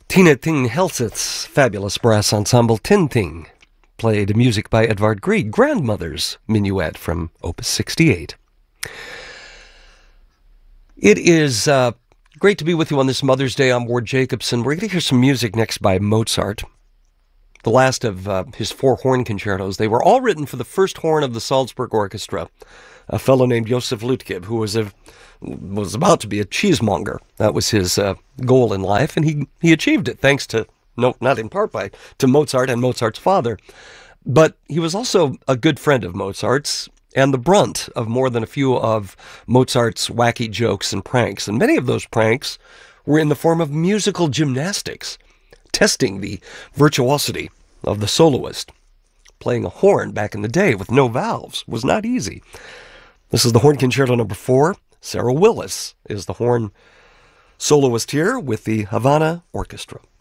Tina Ting Helseth's fabulous brass ensemble Tin Ting played music by Edvard Grieg, Grandmother's Minuet from Opus 68. It is great to be with you on this Mother's Day. I'm Ward Jacobson. We're going to hear some music next by Mozart, the last of his 4 horn concertos. They were all written for the first horn of the Salzburg Orchestra, a fellow named Josef Lütke, who was about to be a cheesemonger. That was his goal in life, and he achieved it, thanks to, no, not in part to Mozart and Mozart's father. But he was also a good friend of Mozart's, and the brunt of more than a few of Mozart's wacky jokes and pranks. And many of those pranks were in the form of musical gymnastics, testing the virtuosity of the soloist. Playing a horn back in the day with no valves was not easy. This is the Horn Concerto No. 4. Sarah Willis is the horn soloist here with the Havana Orchestra.